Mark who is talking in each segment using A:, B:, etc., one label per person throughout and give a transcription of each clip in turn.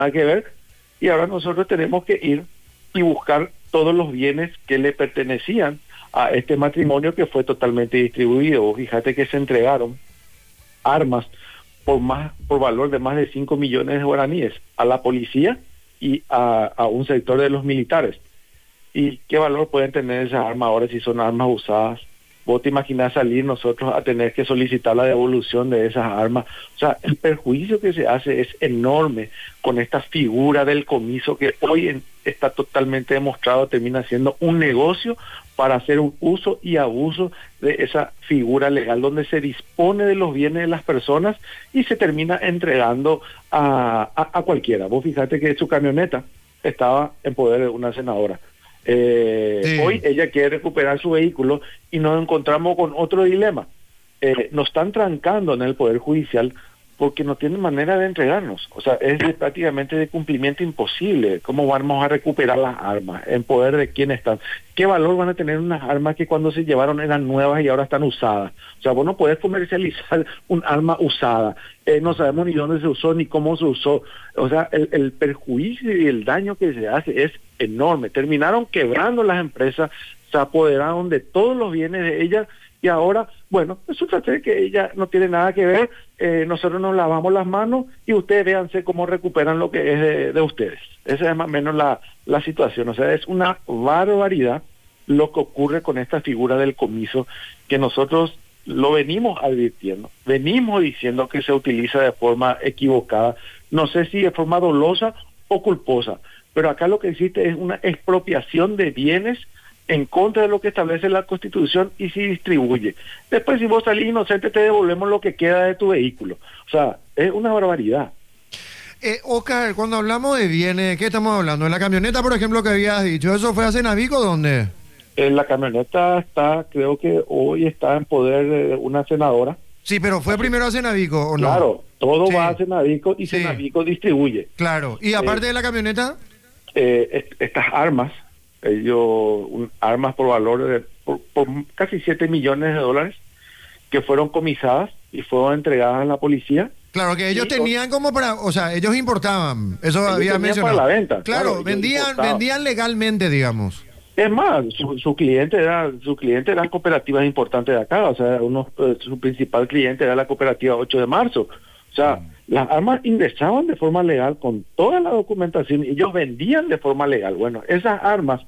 A: nada que ver, y ahora nosotros tenemos que ir y buscar todos los bienes que le pertenecían a este matrimonio que fue totalmente distribuido. Fíjate que se entregaron armas por valor de más de 5 millones de guaraníes a la policía y a un sector de los militares. ¿Y qué valor pueden tener esas armas ahora si son armas usadas? ¿Vos te imaginás salir nosotros a tener que solicitar la devolución de esas armas? O sea, el perjuicio que se hace es enorme con esta figura del comiso que hoy está totalmente demostrado, termina siendo un negocio para hacer un uso y abuso de esa figura legal donde se dispone de los bienes de las personas y se termina entregando a cualquiera. Vos fíjate que su camioneta estaba en poder de una senadora. Sí. Hoy ella quiere recuperar su vehículo y nos encontramos con otro dilema. Nos están trancando en el Poder Judicial porque no tienen manera de entregarnos. O sea, prácticamente de cumplimiento imposible. ¿Cómo vamos a recuperar las armas? ¿En poder de quién están? ¿Qué valor van a tener unas armas que cuando se llevaron eran nuevas y ahora están usadas? O sea, vos no podés comercializar un arma usada. No sabemos ni dónde se usó ni cómo se usó. O sea, el perjuicio y el daño que se hace es enorme. Terminaron quebrando las empresas, se apoderaron de todos los bienes de ellas y ahora, bueno, resulta ser que ella no tiene nada que ver, nosotros nos lavamos las manos y ustedes véanse cómo recuperan lo que es de ustedes. Esa es más o menos la situación. O sea, es una barbaridad lo que ocurre con esta figura del comiso, que nosotros lo venimos advirtiendo, venimos diciendo que se utiliza de forma equivocada, no sé si de forma dolosa o culposa, pero acá lo que existe es una expropiación de bienes en contra de lo que establece la Constitución y se distribuye. Después, si vos salís inocente, te devolvemos lo que queda de tu vehículo. O sea, es una barbaridad.
B: Oscar, cuando hablamos de bienes, ¿qué estamos hablando? ¿En la camioneta, por ejemplo, que habías dicho? ¿Eso fue a Cenavico o dónde?
A: La camioneta está, creo que hoy está en poder de una senadora.
B: Sí, pero ¿fue primero a Cenavico o no?
A: Claro, todo va a Cenavico y Cenavico distribuye.
B: Claro, ¿y aparte de la camioneta?
A: Estas armas, armas por valor de por casi 7 millones de dólares que fueron comisadas y fueron entregadas a la policía.
B: Claro, que ellos tenían como para, o sea, ellos importaban, eso había mencionado.
A: Para la venta.
B: Claro, vendían legalmente, digamos.
A: Es más, su cliente eran cooperativas importantes de acá, o sea, su principal cliente era la cooperativa 8 de marzo. O sea, las armas ingresaban de forma legal con toda la documentación y ellos vendían de forma legal. Bueno, esas armas,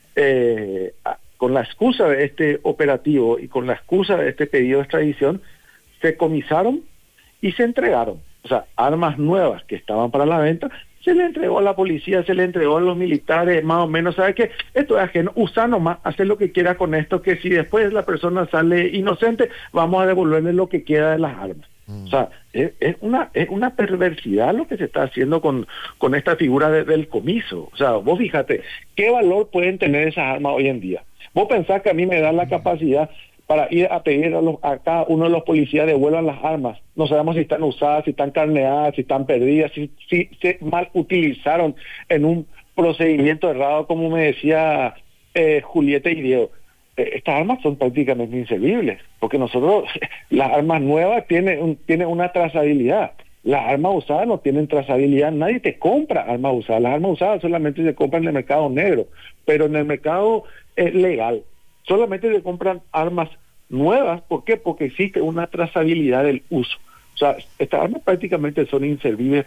A: con la excusa de este operativo y con la excusa de este pedido de extradición, se comisaron y se entregaron. O sea, armas nuevas que estaban para la venta, se le entregó a la policía, se le entregó a los militares, más o menos. ¿Sabe qué? Esto es ajeno, usa nomás, hacer lo que quiera con esto, que si después la persona sale inocente, vamos a devolverle lo que queda de las armas. O sea, es una perversidad lo que se está haciendo con esta figura del comiso. O sea, vos fíjate, ¿qué valor pueden tener esas armas hoy en día? Vos pensás que a mí me dan la capacidad para ir a pedir a cada uno de los policías devuelvan las armas. No sabemos si están usadas, si están carneadas, si están perdidas, si se mal utilizaron en un procedimiento errado, como me decía Julieta y Diego. Estas armas son prácticamente inservibles, porque nosotros, las armas nuevas tienen una trazabilidad. Las armas usadas no tienen trazabilidad, nadie te compra armas usadas. Las armas usadas solamente se compran en el mercado negro, pero en el mercado legal solamente se compran armas nuevas. ¿Por qué? Porque existe una trazabilidad del uso. O sea, estas armas prácticamente son inservibles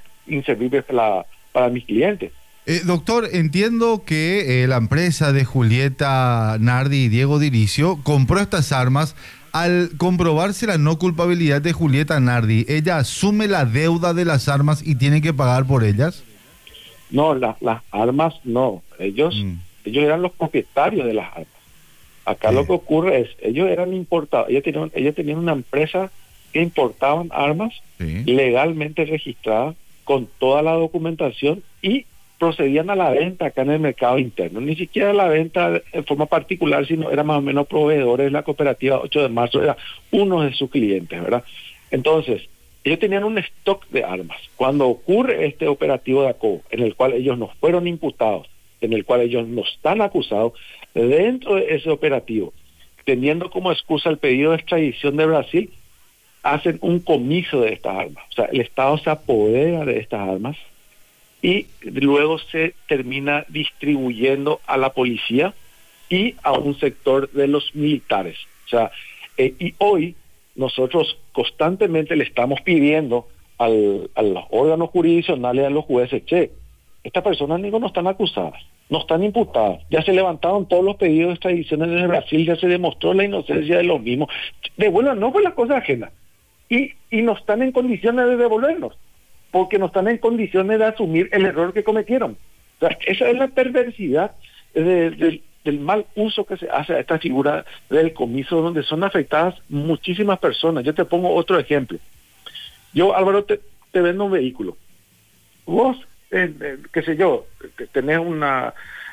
A: para mis clientes.
C: Doctor, entiendo que la empresa de Julieta Nardi y Diego Diricio compró estas armas. Al comprobarse la no culpabilidad de Julieta Nardi, ¿ella asume la deuda de las armas y tiene que pagar por ellas?
A: No, las armas no. Ellos eran los propietarios de las armas. Acá lo que ocurre es, ellos eran importados, ellos tenían una empresa que importaban armas legalmente registradas con toda la documentación y procedían a la venta acá en el mercado interno, ni siquiera la venta en forma particular, sino era más o menos proveedores de la cooperativa 8 de marzo, era uno de sus clientes, ¿verdad? Entonces, ellos tenían un stock de armas. Cuando ocurre este operativo de ACOBO, en el cual ellos no fueron imputados, en el cual ellos no están acusados, dentro de ese operativo, teniendo como excusa el pedido de extradición de Brasil, hacen un comiso de estas armas. O sea, el Estado se apodera de estas armas y luego se termina distribuyendo a la policía y a un sector de los militares. O sea, y hoy nosotros constantemente le estamos pidiendo a los órganos jurisdiccionales, a los jueces, che, estas personas no están acusadas, no están imputadas, ya se levantaron todos los pedidos de extradición desde Brasil, ya se demostró la inocencia de los mismos, devuelvan, no fue la cosa ajena, y no están en condiciones de devolvernos, porque no están en condiciones de asumir el error que cometieron. O sea, esa es la perversidad del mal uso que se hace a esta figura del comiso, donde son afectadas muchísimas personas. Yo te pongo otro ejemplo. Yo, Álvaro, te vendo un vehículo. Vos, qué sé yo, tenés una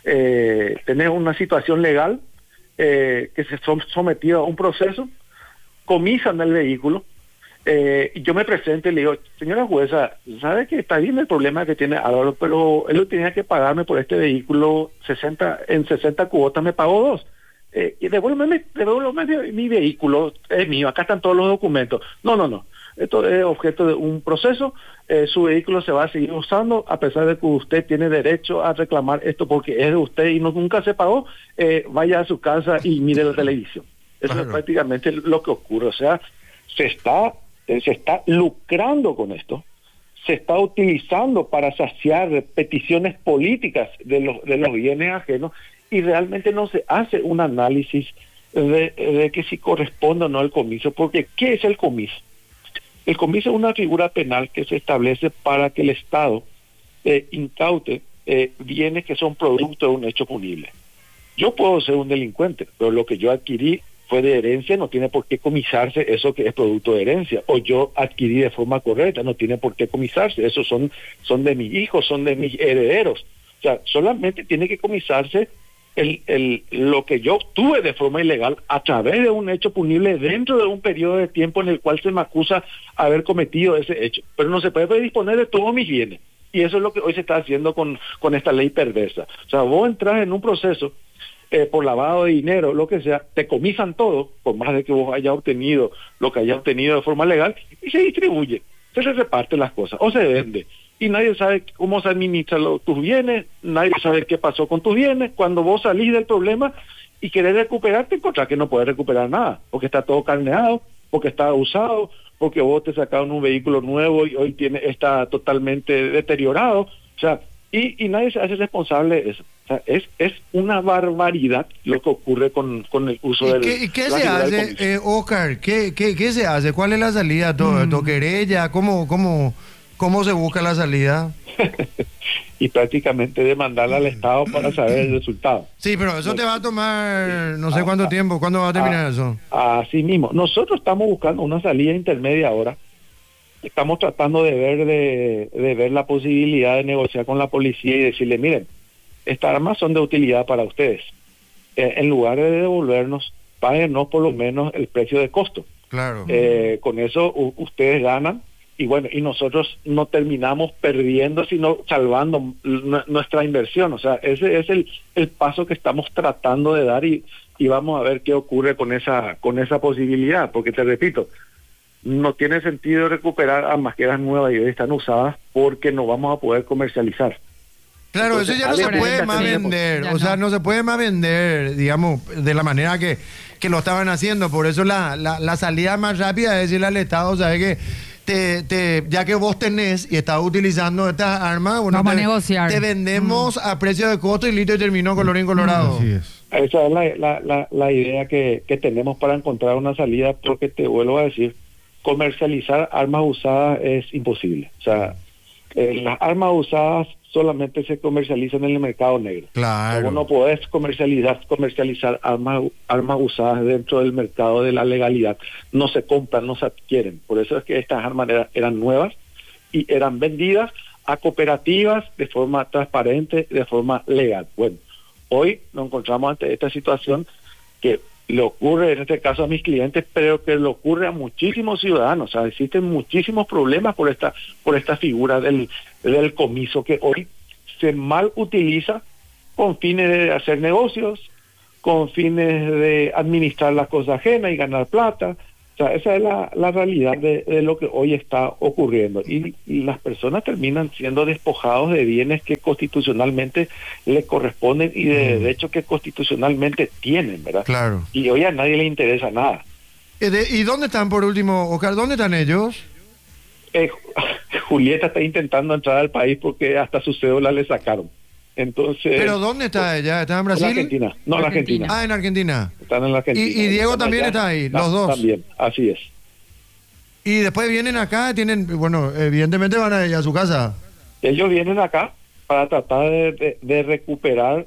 A: situación legal que se sometido a un proceso, comisan el vehículo, y yo me presento y le digo, señora jueza, ¿sabe que está bien el problema que tiene Álvaro, pero él tenía que pagarme por este vehículo 60 cuotas, me pagó 2? Y devuélveme mi vehículo, es mío, acá están todos los documentos. No. Esto es objeto de un proceso, su vehículo se va a seguir usando, a pesar de que usted tiene derecho a reclamar esto porque es de usted y nunca se pagó, vaya a su casa y mire la televisión. Eso es prácticamente lo que ocurre. O sea, se está lucrando con esto, se está utilizando para saciar peticiones políticas de los bienes ajenos, y realmente no se hace un análisis de que si corresponde o no al comiso, porque ¿qué es el comiso? El comiso es una figura penal que se establece para que el Estado incaute bienes que son producto de un hecho punible. Yo puedo ser un delincuente, pero lo que yo adquirí fue de herencia, no tiene por qué comisarse eso que es producto de herencia, o yo adquirí de forma correcta, no tiene por qué comisarse, esos son de mis hijos, son de mis herederos. O sea, solamente tiene que comisarse lo que yo obtuve de forma ilegal a través de un hecho punible dentro de un periodo de tiempo en el cual se me acusa haber cometido ese hecho. Pero no se puede disponer de todos mis bienes. Y eso es lo que hoy se está haciendo con esta ley perversa. O sea, vos entras en un proceso por lavado de dinero, lo que sea, te comisan todo, por más de que vos hayas obtenido lo que hayas obtenido de forma legal, y se distribuye, se reparten las cosas, o se vende. Y nadie sabe cómo se administran tus bienes, nadie sabe qué pasó con tus bienes. Cuando vos salís del problema y querés recuperar, te encontrás que no podés recuperar nada, porque está todo carneado, porque está usado, porque vos te sacaron un vehículo nuevo y hoy está totalmente deteriorado. O sea, y nadie se hace responsable de eso. O sea, es una barbaridad lo que ocurre con el uso del...
B: ¿Y qué se hace, Oscar? ¿Qué se hace? ¿Cuál es la salida a todo esto? ¿Querella? ¿Cómo se busca la salida?
A: Y prácticamente demandarle al Estado para saber el resultado.
B: Sí, pero eso te va a tomar no sé cuánto tiempo. ¿Cuándo va a terminar eso?
A: Así mismo. Nosotros estamos buscando una salida intermedia ahora. Estamos tratando de ver la posibilidad de negociar con la policía y decirle, miren, estas armas son de utilidad para ustedes. En lugar de devolvernos, páguenos por lo menos el precio de costo.
B: Claro.
A: Con eso ustedes ganan. Y bueno, y nosotros no terminamos perdiendo, sino salvando nuestra inversión. O sea, ese es el paso que estamos tratando de dar, y vamos a ver qué ocurre con esa posibilidad. Porque te repito, no tiene sentido recuperar armas que eran nuevas y hoy están usadas, porque no vamos a poder comercializar.
B: Claro, entonces, eso ya no se puede más vender. O sea, no se puede más vender, digamos, de la manera que lo estaban haciendo. Por eso la salida más rápida es decirle al Estado, ¿sabes qué? Ya que vos tenés y estás utilizando estas armas, bueno,
D: vamos a negociar.
B: Te vendemos a precio de costo y listo, y terminó colorín colorado.
C: Así es.
A: Esa es la idea que tenemos para encontrar una salida, porque te vuelvo a decir, comercializar armas usadas es imposible. O sea, las armas usadas solamente se comercializan en el mercado negro.
B: Claro.
A: Vos no podés comercializar armas usadas dentro del mercado de la legalidad. No se compran, no se adquieren. Por eso es que estas armas eran nuevas y eran vendidas a cooperativas de forma transparente, de forma legal. Bueno, hoy nos encontramos ante esta situación que le ocurre en este caso a mis clientes, pero que le ocurre a muchísimos ciudadanos. O sea, existen muchísimos problemas por esta figura del comiso, que hoy se mal utiliza con fines de hacer negocios, con fines de administrar las cosas ajenas y ganar plata, O sea, esa es la realidad de lo que hoy está ocurriendo. Y las personas terminan siendo despojados de bienes que constitucionalmente les corresponden y de derechos que constitucionalmente tienen, ¿verdad?
B: Claro.
A: Y hoy a nadie le interesa nada.
B: ¿Y dónde están, por último, Oscar? ¿Dónde están ellos?
A: Julieta está intentando entrar al país porque hasta su cédula le sacaron. Entonces,
B: ¿pero dónde está ella? ¿Está en Brasil?
A: En Argentina. No, en Argentina.
B: Ah, en Argentina.
A: Están en la Argentina.
B: Y Diego también está ahí, los dos.
A: También, así es.
B: Y después vienen acá, bueno, evidentemente van a su casa.
A: Ellos vienen acá para tratar de recuperar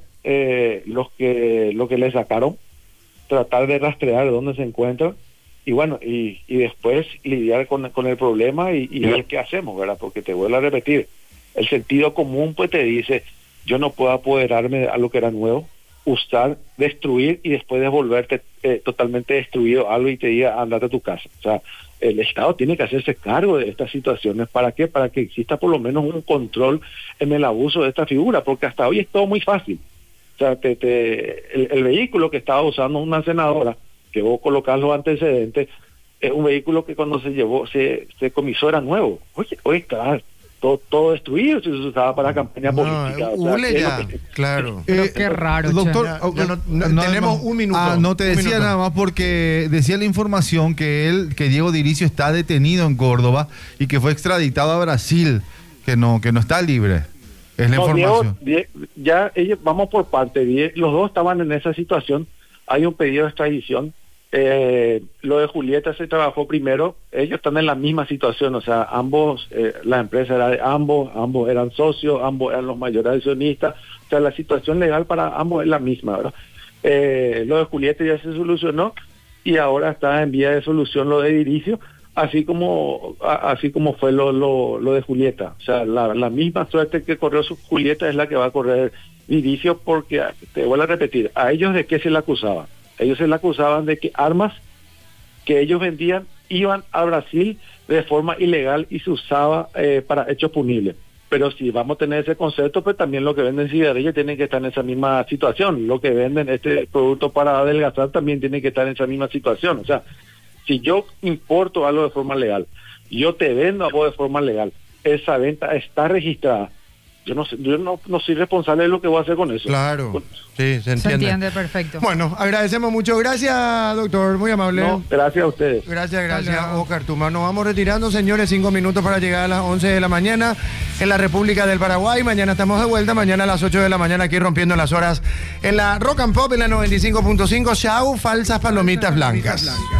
A: lo que le sacaron, tratar de rastrear dónde se encuentran y bueno, y después lidiar con el problema y ver qué hacemos, ¿verdad? Porque te vuelvo a repetir, el sentido común pues te dice, yo no puedo apoderarme a lo que era nuevo, usar, destruir y después devolverte totalmente destruido algo y te diga, andate a tu casa. O sea, el Estado tiene que hacerse cargo de estas situaciones. ¿Para qué? Para que exista por lo menos un control en el abuso de esta figura, porque hasta hoy es todo muy fácil. O sea, el vehículo que estaba usando una senadora, que vos colocás los antecedentes, es un vehículo que cuando se comisó era nuevo. Oye, hoy está todo destruido, se usaba para campaña política.
B: Claro.
D: Pero qué raro,
C: doctor,
B: tenemos un minuto.
C: No te decía nada más porque decía la información que Diego Diricio está detenido en Córdoba y que fue extraditado a Brasil, que no está libre. Es la información.
A: Diego, ya ellos, vamos por parte. Los dos estaban en esa situación. Hay un pedido de extradición. Lo de Julieta se trabajó primero. Ellos están en la misma situación, o sea, ambos, la empresa era de ambos eran socios, ambos eran los mayores accionistas, o sea, la situación legal para ambos es la misma, ¿verdad? Lo de Julieta ya se solucionó y ahora está en vía de solución lo de Diricio, así como fue lo de Julieta. O sea, la misma suerte que corrió Julieta es la que va a correr Diricio, porque, te vuelvo a repetir, ¿a ellos de qué se le acusaba? Ellos se le acusaban de que armas que ellos vendían iban a Brasil de forma ilegal y se usaba para hechos punibles. Pero si vamos a tener ese concepto, pues también lo que venden cigarrillos tienen que estar en esa misma situación. Lo que venden este producto para adelgazar también tiene que estar en esa misma situación. O sea, si yo importo algo de forma legal, yo te vendo algo de forma legal, esa venta está registrada. Yo no soy responsable de lo que voy a hacer con eso.
B: Claro, sí, se entiende.
D: Se entiende perfecto.
B: Bueno, agradecemos mucho. Gracias, doctor, muy amable.
A: No, gracias a ustedes.
B: Gracias, Oscar Tumán. Nos vamos retirando, señores, 5 minutos para llegar a las 11 de la mañana en la República del Paraguay. Mañana estamos de vuelta, mañana a las 8 de la mañana aquí rompiendo las horas en la Rock and Pop en la 95.5. Chau, falsas palomitas blancas.